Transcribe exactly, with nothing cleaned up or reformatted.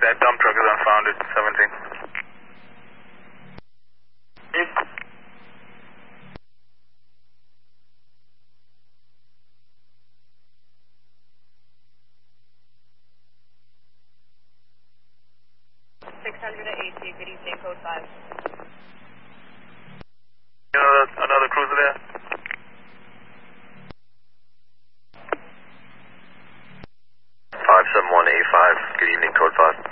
that dump truck is unfounded, seventeen. six hundred at A C, good evening, code five. Another, another cruiser there? five seven one eight five, good evening, code five.